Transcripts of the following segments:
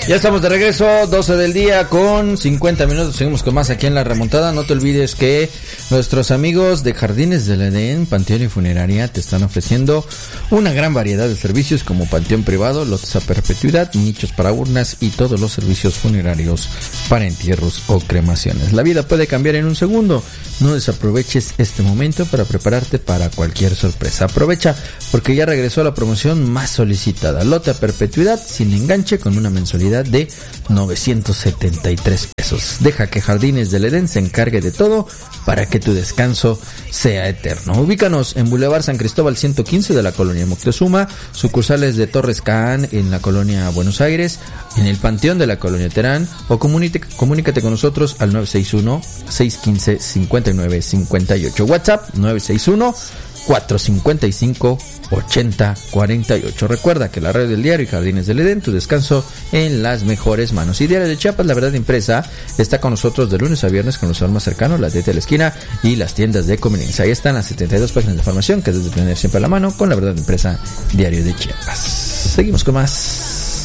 Ya estamos de regreso, 12 del día con 50 minutos. Seguimos con más aquí en La Remontada. No te olvides que nuestros amigos de Jardines del Edén, Panteón y Funeraria, te están ofreciendo una gran variedad de servicios como panteón privado, lotes a perpetuidad, nichos para urnas y todos los servicios funerarios para entierros o cremaciones. La vida puede cambiar en un segundo. No desaproveches este momento para prepararte para cualquier sorpresa. Aprovecha porque ya regresó la promoción más solicitada. Lote a perpetuidad sin enganche con una mensualidad de 973 pesos. Deja que Jardines del Edén se encargue de todo para que tu descanso sea eterno. Ubícanos en Boulevard San Cristóbal 115 de la colonia Moctezuma, sucursales de Torres Caán en la colonia Buenos Aires, en el Panteón de la colonia Terán, o comunícate con nosotros al 961-615-5958. WhatsApp 961-455-8048. Recuerda que la radio del diario y Jardines del Edén, tu descanso en las mejores manos. Y Diario de Chiapas, La Verdad Impresa, está con nosotros de lunes a viernes con los más cercanos, la tienda de la esquina y las tiendas de conveniencia. Ahí están las 72 páginas de información que debes tener siempre a la mano con La Verdad Impresa, Diario de Chiapas. Seguimos con más.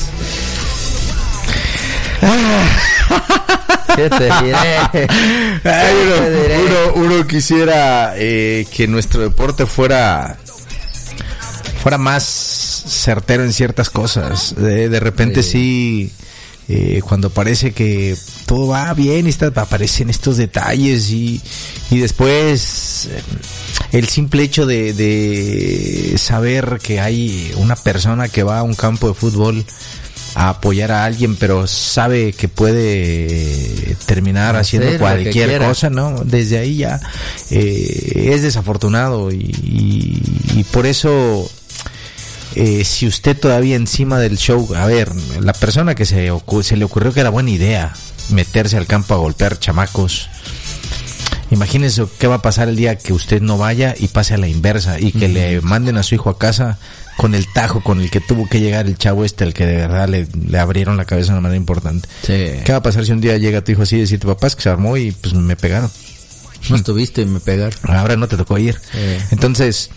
¿Qué te diré? Uno quisiera que nuestro deporte fuera más certero en ciertas cosas. De repente sí, cuando parece que todo va bien, aparecen estos detalles y después el simple hecho de saber que hay una persona que va a un campo de fútbol a apoyar a alguien, pero sabe que puede terminar haciendo cualquier cosa, ¿no? Desde ahí ya es desafortunado y por eso si usted todavía encima del show, a ver, la persona que se le ocurrió que era buena idea meterse al campo a golpear chamacos, imagínese qué va a pasar el día que usted no vaya y pase a la inversa y que le manden a su hijo a casa con el tajo con el que tuvo que llegar el chavo el que de verdad le abrieron la cabeza de una manera importante. Sí. ¿Qué va a pasar si un día llega tu hijo así y decirte, papá, es que se armó y pues me pegaron? No estuviste y me pegaron. Ahora no te tocó ir. Entonces,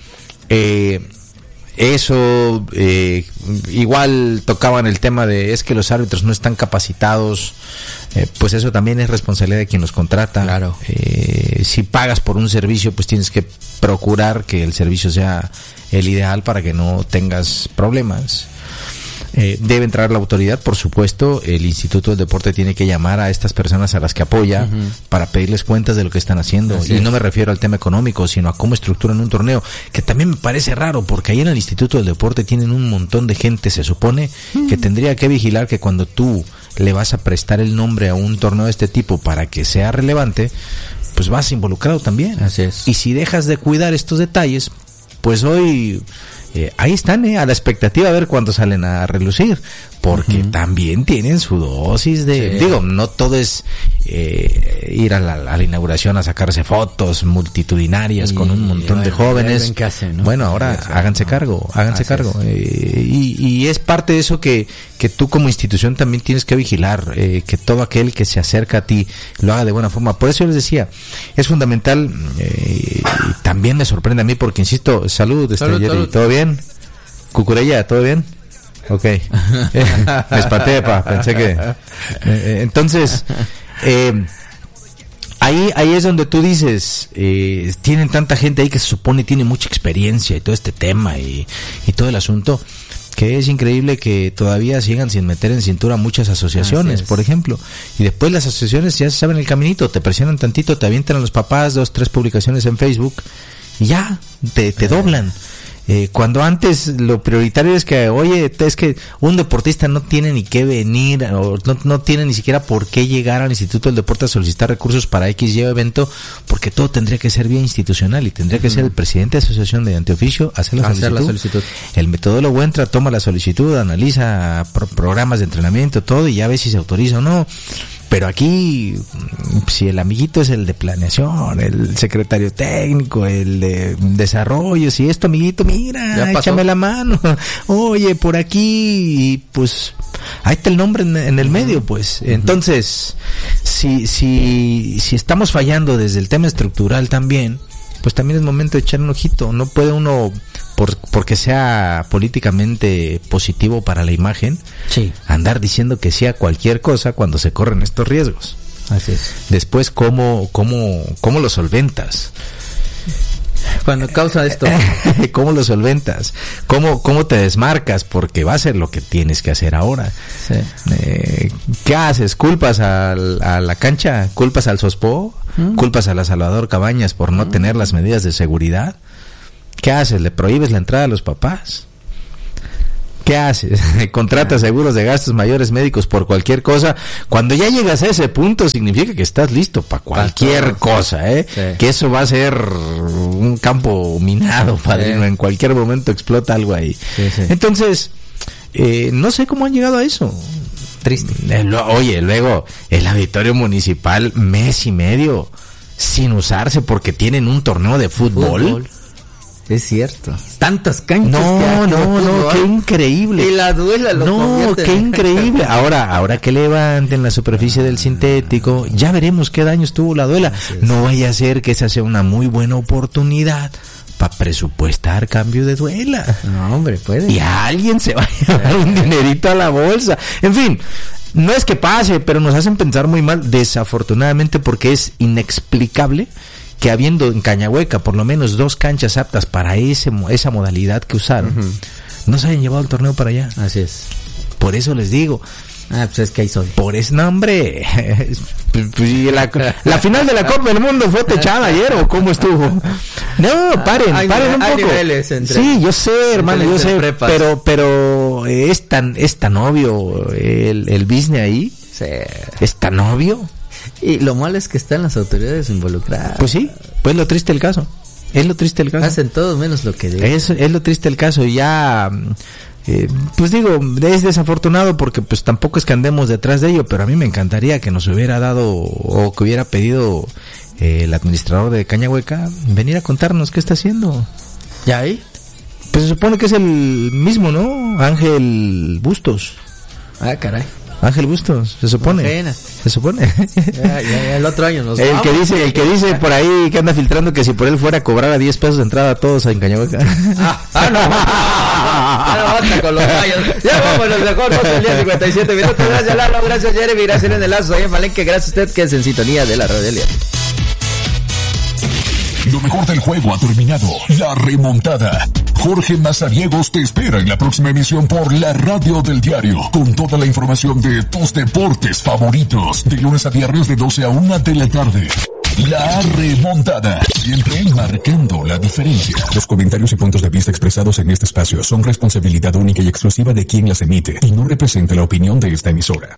eso, igual tocaban el tema de es que los árbitros no están capacitados, pues eso también es responsabilidad de quien los contrata. Claro. Si pagas por un servicio, pues tienes que procurar que el servicio sea el ideal para que no tengas problemas. Debe entrar la autoridad, por supuesto. El Instituto del Deporte tiene que llamar a estas personas a las que apoya para pedirles cuentas de lo que están haciendo. Así y no me refiero al tema económico, sino a cómo estructuran un torneo, que también me parece raro, porque ahí en el Instituto del Deporte tienen un montón de gente, se supone, que tendría que vigilar que cuando tú le vas a prestar el nombre a un torneo de este tipo para que sea relevante, pues vas involucrado también. Así es. Y si dejas de cuidar estos detalles, pues hoy ahí están, a la expectativa a ver cuándo salen a relucir, porque también tienen su dosis de... Sí. Digo, no todo es ir a la inauguración a sacarse fotos multitudinarias con un montón de jóvenes. Hace, ¿no? Bueno, ahora háganse cargo. Y es parte de eso que tú como institución también tienes que vigilar, que todo aquel que se acerca a ti lo haga de buena forma. Por eso yo les decía, es fundamental, y también me sorprende a mí porque, insisto, salud. ¿Todo bien? Cucurella, ¿todo bien? Ok. Me espanté, pensé que... entonces, ahí es donde tú dices, tienen tanta gente ahí que se supone tiene mucha experiencia y todo este tema y todo el asunto, que es increíble que todavía sigan sin meter en cintura muchas asociaciones, por ejemplo, y después las asociaciones ya se saben el caminito, te presionan tantito, te avientan a los papás 2, 3 publicaciones en Facebook y ya, te doblan. Cuando antes lo prioritario es que, oye, es que un deportista no tiene ni que venir, o no tiene ni siquiera por qué llegar al Instituto del Deporte a solicitar recursos para X y evento, porque todo tendría que ser vía institucional y tendría que ser el presidente de asociación mediante oficio hacer la solicitud. El metodólogo entra, toma la solicitud, analiza programas de entrenamiento, todo, y ya ve si se autoriza o no. Pero aquí, si el amiguito es el de planeación, el secretario técnico, el de desarrollo, si esto, amiguito, mira, échame la mano, oye, por aquí, y pues ahí está el nombre en el medio, pues. Entonces, si estamos fallando desde el tema estructural también, pues también es momento de echar un ojito. No puede uno, porque sea políticamente positivo para la imagen, sí, andar diciendo que sí a cualquier cosa cuando se corren estos riesgos. Así es. Después, ¿cómo lo solventas? Cuando causa esto, ¿cómo lo solventas? ¿Cómo te desmarcas? Porque va a ser lo que tienes que hacer ahora. Sí. ¿Qué haces? ¿Culpas a la cancha? ¿Culpas al Sospo? ¿Culpas a la Salvador Cabañas por no tener las medidas de seguridad? ¿Qué haces? ¿Le prohíbes la entrada a los papás? ¿Qué haces? ¿Contratas seguros de gastos mayores médicos por cualquier cosa? Cuando ya llegas a ese punto, significa que estás listo para cualquier cosa, ¿eh? Sí. Que eso va a ser un campo minado, padrino. Sí. En cualquier momento explota algo ahí. Sí, sí. Entonces, no sé cómo han llegado a eso. Triste. Oye, luego, el auditorio municipal, mes y medio sin usarse porque tienen un torneo de fútbol. Es cierto. Tantas canchas. No, qué increíble. Y la duela lo convierte. Qué increíble. Ahora que levanten la superficie del sintético, ya veremos qué daños tuvo la duela. No vaya a ser que esa sea una muy buena oportunidad para presupuestar cambio de duela. No, hombre, puede. Y a alguien se va a llevar un dinerito a la bolsa. En fin, no es que pase, pero nos hacen pensar muy mal, desafortunadamente, porque es inexplicable que habiendo en Cañahueca por lo menos 2 canchas aptas para esa modalidad que usaron, no se hayan llevado el torneo para allá. Así es. Por eso les digo. Pues es que ahí soy. Por eso, no, hombre. La final de la Copa del Mundo fue techada ayer, ¿o cómo estuvo? No, paren un poco. Niveles entre, sí, yo sé, hermano, yo sé, pero es tan obvio el business ahí. Sí. Es tan obvio. Y lo malo es que están las autoridades involucradas. Pues sí, pues lo triste del caso. Es lo triste del caso. Hacen todo menos lo que deben. Es lo triste del caso. Y ya, pues digo, es desafortunado porque pues tampoco es que andemos detrás de ello, pero a mí me encantaría que nos hubiera dado o que hubiera pedido el administrador de Cañahueca venir a contarnos qué está haciendo. ¿Ya ahí? Pues se supone que es el mismo, ¿no? Ángel Bustos. Ah, caray. Ángel Bustos, se supone. Imagínate. Se supone. Ya, el otro año nos vamos. El que dice por ahí que anda filtrando que si por él fuera a cobrar a 10 pesos de entrada a todos en Cañahueca. Basta con los gallos. Ya vámonos mejor, 12 el día 57 minutos. Gracias Lalo, gracias Jeremy, gracias Elena Lazo, ahí en Palenque, gracias a usted que es en sintonía de la Radio del Diario. Lo mejor del juego ha terminado. La remontada. Jorge Mazariegos te espera en la próxima emisión por la Radio del Diario, con toda la información de tus deportes favoritos, de lunes a viernes de 12 a 1 de la tarde. La remontada, siempre marcando la diferencia. Los comentarios y puntos de vista expresados en este espacio son responsabilidad única y exclusiva de quien las emite y no representa la opinión de esta emisora.